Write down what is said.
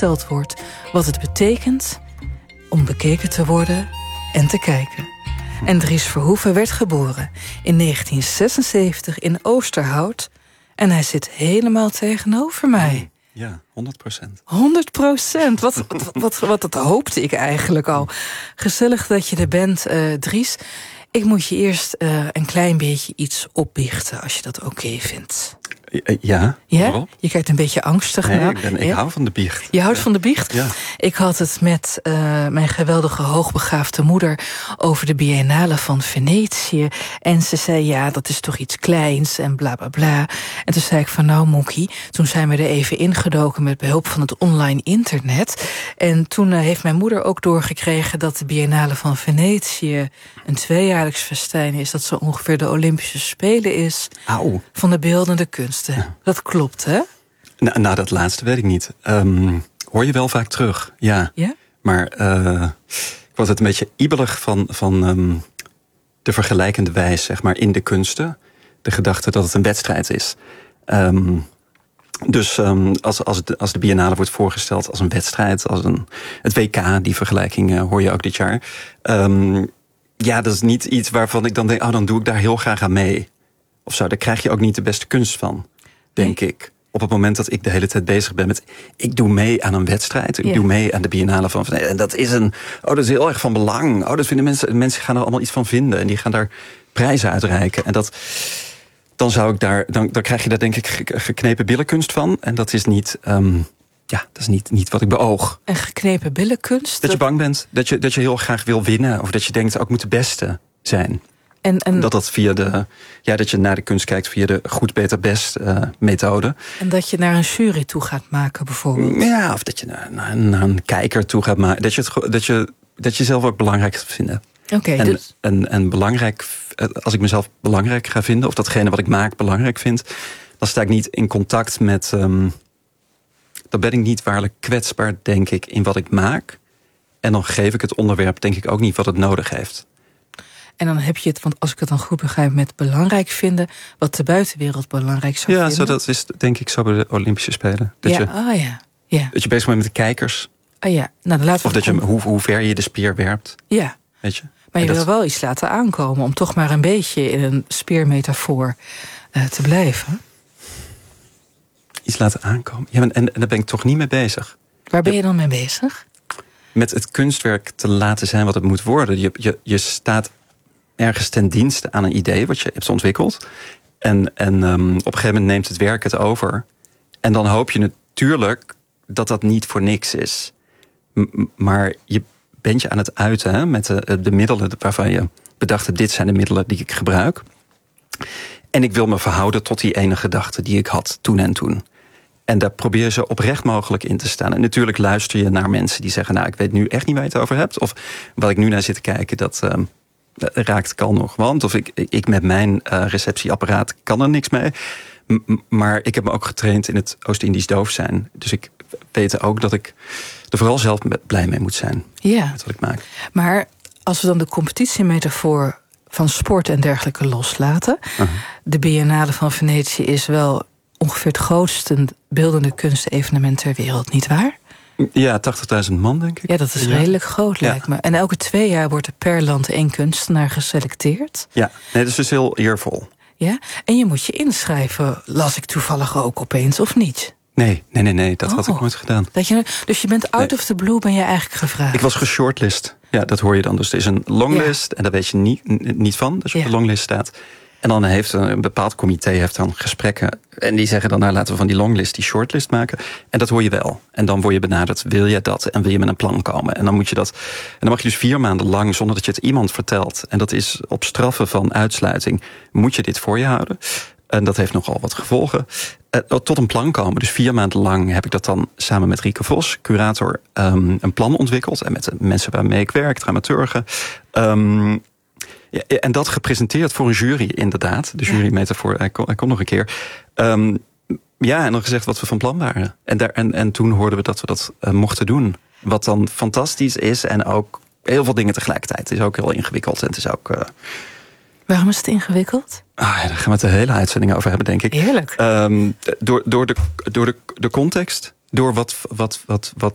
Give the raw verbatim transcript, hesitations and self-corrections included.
voorgesteld wordt wat het betekent om bekeken te worden en te kijken. En Dries Verhoeven werd geboren in negentien zesenzeventig in Oosterhout. En hij zit helemaal tegenover mij. Ja, honderd procent. honderd procent. Wat, wat, wat, wat dat hoopte ik eigenlijk al. Gezellig dat je er bent, uh, Dries. Ik moet je eerst uh, een klein beetje iets opbiechten, als je dat oké okay vindt. Ja, ja? Je kijkt een beetje angstig nee, naar. Ik, ben, ik ja? hou van de biecht. Je houdt ja. van de biecht? Ja. Ik had het met uh, mijn geweldige hoogbegaafde moeder over de Biennale van Venetië. En ze zei, ja, dat is toch iets kleins en bla bla bla. En toen zei ik van, nou Moekie, toen zijn we er even ingedoken met behulp van het online internet. En toen uh, heeft mijn moeder ook doorgekregen dat de Biennale van Venetië een tweejaarlijks festijn is. Dat zo ongeveer de Olympische Spelen is. Au. Van de beeldende kunsten. Ja. Dat klopt, hè? Nou, nou, dat laatste weet ik niet. Um, hoor je wel vaak terug, ja. Ja? Maar uh, ik was het een beetje ibelig van, van um, de vergelijkende wijs, zeg maar, in de kunsten. De gedachte dat het een wedstrijd is. Um, dus um, als, als, de, als de Biennale wordt voorgesteld als een wedstrijd, als een, het W K, die vergelijking uh, hoor je ook dit jaar. Um, ja, dat is niet iets waarvan ik dan denk, oh, dan doe ik daar heel graag aan mee. Of zo, daar krijg je ook niet de beste kunst van, denk nee. ik. Op het moment dat ik de hele tijd bezig ben met, ik doe mee aan een wedstrijd, ik ja. doe mee aan de Biennale van Venetië. En dat is een, oh, dat is heel erg van belang. Oh, dat vinden mensen, mensen gaan er allemaal iets van vinden en die gaan daar prijzen uitreiken. En dat, dan zou ik daar, dan, dan krijg je daar denk ik geknepen billenkunst van. En dat is niet, um, ja, dat is niet, niet wat ik beoog. En geknepen billenkunst? Dat je bang bent, dat je, dat je heel graag wil winnen, of dat je denkt, ook moet de beste zijn. En, en dat dat via de, ja, dat je naar de kunst kijkt via de goed, beter, best uh, methode. En dat je naar een jury toe gaat maken, bijvoorbeeld. Ja, of dat je naar, naar, naar een kijker toe gaat maken. Dat je, het, dat je, dat je zelf ook belangrijk gaat vinden. Oké. Okay, en, dus... en, en belangrijk, als ik mezelf belangrijk ga vinden, of datgene wat ik maak belangrijk vind, dan sta ik niet in contact met. Um, dan ben ik niet waarlijk kwetsbaar, denk ik, in wat ik maak. En dan geef ik het onderwerp, denk ik, ook niet wat het nodig heeft. En dan heb je het, want als ik het dan goed begrijp, met belangrijk vinden, wat de buitenwereld belangrijk zou ja, vinden. Ja, dat is denk ik zo bij de Olympische Spelen. Dat ja, je, oh ja. ja. Dat je bezig bent met de kijkers. Oh ja, nou dan laten we of dat je, hoe, hoe ver je de speer werpt. Ja. Weet je? Maar je en wil dat... wel iets laten aankomen om toch maar een beetje in een speermetafoor uh, te blijven. Iets laten aankomen. Ja, en, en daar ben ik toch niet mee bezig. Waar ben je dan mee bezig? Met het kunstwerk te laten zijn wat het moet worden. Je, je, je staat ergens ten dienste aan een idee wat je hebt ontwikkeld. En, en um, op een gegeven moment neemt het werk het over. En dan hoop je natuurlijk dat dat niet voor niks is. M- maar je bent je aan het uiten, hè, met de, de middelen waarvan je bedacht hebt, dit zijn de middelen die ik gebruik. En ik wil me verhouden tot die ene gedachte die ik had toen en toen. En daar probeer je zo oprecht mogelijk in te staan. En natuurlijk luister je naar mensen die zeggen, nou, ik weet nu echt niet waar je het over hebt. Of wat ik nu naar zit te kijken, dat um, raakt kan nog. Want of ik, ik met mijn uh, receptieapparaat kan er niks mee. M- maar ik heb me ook getraind in het Oost-Indisch doof zijn. Dus ik weet ook dat ik er vooral zelf blij mee moet zijn. Ja. Met wat ik maak. Maar als we dan de competitiemetafoor van sport en dergelijke loslaten. Uh-huh. De Biennale van Venetië is wel ongeveer het grootste beeldende kunstevenement ter wereld, niet waar? Ja, tachtigduizend man, denk ik. Ja, dat is ja. redelijk groot, lijkt ja. me. En elke twee jaar wordt er per land één kunstenaar geselecteerd. Ja, nee, dat is dus heel eervol. Ja, en je moet je inschrijven, las ik toevallig ook opeens, of niet? Nee, nee, nee, nee dat oh, had ik nooit gedaan. Dat je, dus je bent out nee. of the blue, ben je eigenlijk gevraagd? Ik was geshortlist. Ja, dat hoor je dan. Dus er is een longlist ja. en daar weet je niet, niet van. Dus je ja. op de longlist staat. En dan heeft een bepaald comité heeft dan gesprekken. En die zeggen dan, nou laten we van die longlist die shortlist maken. En dat hoor je wel. En dan word je benaderd, wil je dat? En wil je met een plan komen? En dan moet je dat. En dan mag je dus vier maanden lang, zonder dat je het iemand vertelt. En dat is op straffen van uitsluiting. Moet je dit voor je houden? En dat heeft nogal wat gevolgen. Uh, tot een plan komen. Dus vier maanden lang heb ik dat dan samen met Rieke Vos, curator, um, een plan ontwikkeld. En met de mensen waarmee ik werk, dramaturgen. Um, Ja, en dat gepresenteerd voor een jury, inderdaad. De jurymetafoor, hij komt kom nog een keer. Um, ja, en dan gezegd wat we van plan waren. En, daar, en, en toen hoorden we dat we dat uh, mochten doen. Wat dan fantastisch is en ook heel veel dingen tegelijkertijd. Het is ook heel ingewikkeld en het is ook... Uh... Waarom is het ingewikkeld? Ah, ja, daar gaan we het de hele uitzending over hebben, denk ik. Heerlijk. Um, door door, de, door de, de context... Door wat, wat, wat, wat